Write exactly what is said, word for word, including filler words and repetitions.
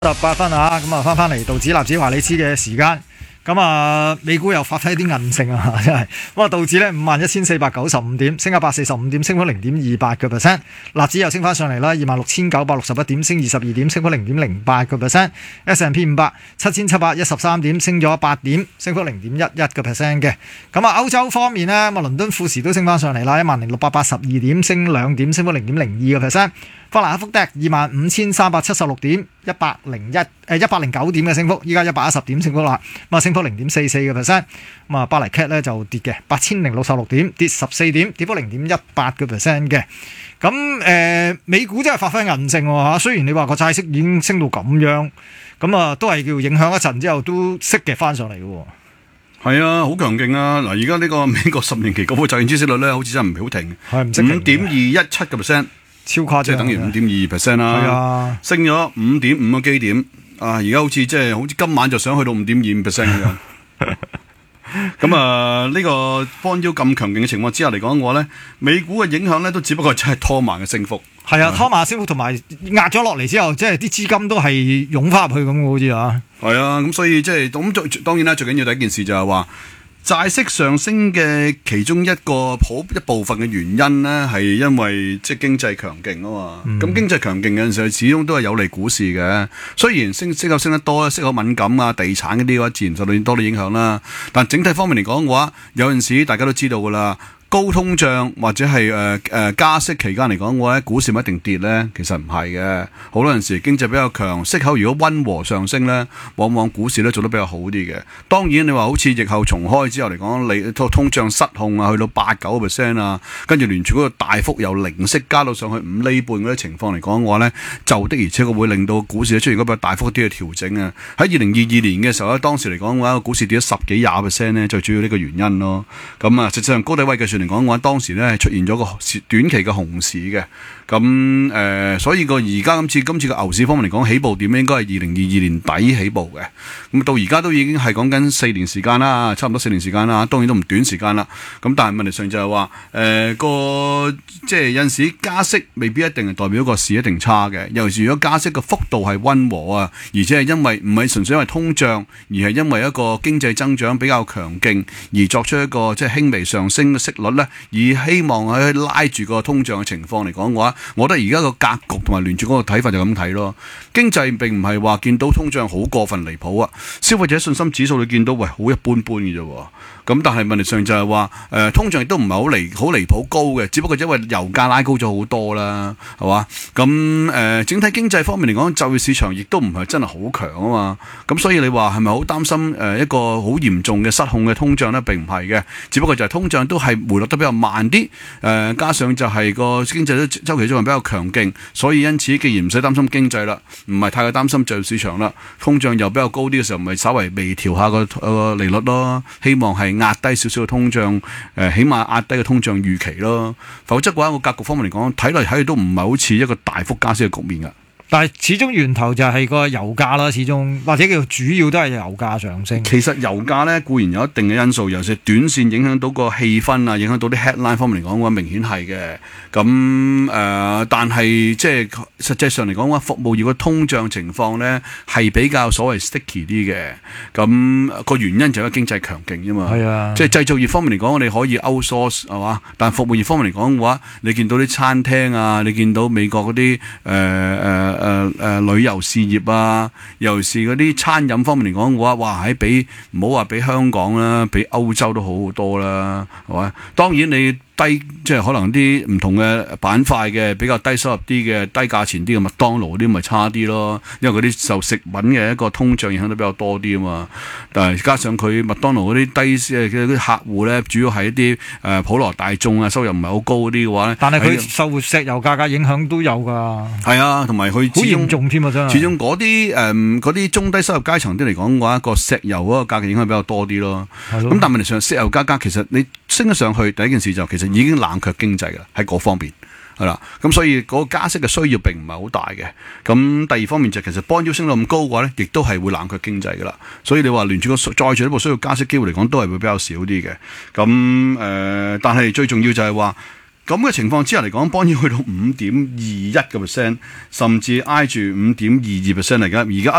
十八分啊，咁啊翻翻嚟道指納指華里斯嘅時間，咁啊美股又發揮啲韌性啊，真係咁啊道指咧五萬一千四百九十五點，升一百四十五點，升幅零點二八個 percent。納指又升翻上嚟啦，二萬六千九百六十一點，升二十二點，升幅零點零八個 percent。S and P 五百七千七百一十三點，升咗八點，升幅零點一一個 percent 嘅。咁啊歐洲方面呢，咁啊倫敦富時都升翻上嚟啦，一萬零六百八十二點，升兩點，升幅零點零二個 percent。法蘭克福 D A X 二萬五千三百七十六點，一百零一誒一百零九點嘅升幅，依家一百一十點升幅啦，咁啊升幅零點四四個 percent。咁啊巴黎 C A T 咧就跌嘅，八千零六十六點，跌十四點，跌幅零點一八個 percent 嘅。咁誒、呃、美股真係發揮韌性喎嚇，雖然你話個債息已經升到咁樣，咁啊都係叫影響一陣之後都息嘅翻上嚟嘅喎。 係啊，好強勁啊！嗱，而家呢個美國十年期國庫債券孳息率咧，好似真係唔係好停， 係唔識五點二一七個 percent。 超誇張， 即係等於五點二 percent 啦， 係啊， 升咗五點五個基點，啊！而家好似即係好似今晚就想去到五點二五 percent 咁樣。咁啊，呢個邦腰咁強勁嘅情況之下嚟講嘅話咧，美股嘅影響咧都只不過真係拖慢嘅升幅。 係啊，拖慢升幅同埋壓咗落嚟之後，即係啲資金都係湧翻入去咁嘅，好似啊。 係啊，咁所以即係咁，當然啦，最緊要第一件事就係話。債息上升嘅其中一個普一部分嘅原因呢，係因為即係經濟強勁啊嘛。咁、嗯、經濟強勁嘅陣時，始終都係有利股市嘅。雖然升息口升得多，息口敏感啊，地產嗰啲嘅話，自然受到多啲影響啦。但整體方面嚟講嘅話，有陣時大家都知道噶啦。高通脹或者係誒誒加息期間嚟講嘅話咧，股市咪一定跌咧？其實唔係嘅，好多陣時經濟比較強，息口如果溫和上升咧，往往股市咧做得比較好啲嘅。當然你話好似疫後重開之後嚟講，你通通脹失控啊，去到八九個 percent 啊，跟住聯儲嗰個大幅由零息加到上去五厘半嗰啲情況嚟講嘅話咧，就的而且確會令到股市出現嗰個大幅啲嘅調整啊。喺二零二二年嘅時候咧，當時嚟講嘅話，股市跌咗十幾廿 percent 咧，就主要呢個原因咯。咁啊，實際上高低位計算嚟講嘅話，當時咧係出現咗個短期嘅熊市嘅，咁誒、呃，所以個而家今次今次嘅牛市方面嚟講，起步點應該係二零二二年底起步嘅，咁到而家都已經係講緊四年時間啦，差唔多四年時間啦，當然都唔短時間啦。咁但係問題上就係話，誒、呃、個即係有陣時加息未必一定係代表個市一定差嘅，尤其是如果加息嘅幅度係溫和啊，而且係因為唔係純粹因為通脹，而係因為一個經濟增長比較強勁而作出一個即係輕微上升嘅息率咧。而希望喺拉住個通脹嘅情況嚟講嘅話，我覺得而家個格局同埋聯儲嗰個睇法就咁睇咯。經濟並唔係話見到通脹好過分離譜啊，消費者信心指數你見到喂好一般般嘅啫喎。咁但係問題上就係話誒通脹亦都唔係好離好離譜高嘅，只不過因為油價拉高咗好多啦，係嘛？咁誒、呃、整體經濟方面嚟講，就業市場亦都唔係真係好強啊嘛。咁所以你話係咪好擔心誒一個好嚴重嘅失控嘅通脹咧？並唔係嘅，只不過就係通脹都係回落得比較慢啲。誒、呃、加上就係個經濟都週期仲係比較強勁，所以因此既然唔使擔心經濟啦，唔係太過擔心就業市場啦，通脹又比較高啲嘅時候，咪稍微微調下個個利率咯，希望係壓低少少嘅通脹，誒、呃，起碼壓低個通脹預期咯。否則嘅話，個格局方面嚟講，睇嚟睇去都唔係好似一個大幅加息嘅局面噶。 但係始終源頭就係個油價啦，始終或者叫主要都係油價上升。 其實油價咧固然有一定嘅因素，尤其是短線影響到個氣氛啊，影響到啲 headline 方面嚟講嘅話，明顯係嘅。咁誒、呃，但係即係實際上嚟講嘅話，服務業嘅通脹情況咧係比較所謂 sticky 啲嘅。咁、那個原因就係經濟強勁啫嘛。係啊，即係製造業方面嚟講，我哋可以 outsource 係嘛，但係服務業方面嚟講嘅話，你見到啲餐廳啊，你見到美國嗰啲誒誒。呃誒誒、呃呃、旅遊事業啊，尤其是嗰啲餐飲方面嚟講嘅話，哇喺比唔好話比香港啦，比歐洲都好好多啦，係嘛？當然你。低即係可能啲唔同嘅板塊嘅比較低收入啲嘅低價錢啲嘅麥當勞啲咪差啲咯，因為嗰啲受食品嘅一個通脹影響得比較多啲啊嘛。但係加上佢麥當勞嗰啲低嘅啲客戶咧，主要係一啲誒、呃、普羅大眾啊，收入唔係好高嗰啲嘅話咧， 但係佢受石油價格影響都有㗎。係啊，同埋佢好嚴重添啊，真係。 始終嗰啲誒嗰啲中低收入階層啲嚟講嘅話，個石油嗰個價格影響比較多啲咯。咁但係問題上，石油價格其實你升咗上去，第一件事就其實已經冷卻經濟㗎，喺嗰方面係啦。咁所以嗰個加息嘅需要並唔係好大嘅。咁第二方面就其實邦腰升到咁高嘅話咧，亦都係會冷卻經濟㗎啦。所以你話聯儲局再進一步需要加息機會嚟講，都係會比較少啲嘅。咁誒、呃，但係最重要就係話。咁嘅情況之下嚟講，邦腰去到五點二一個 percent，甚至挨住五點二二 percent 嚟㗎。而家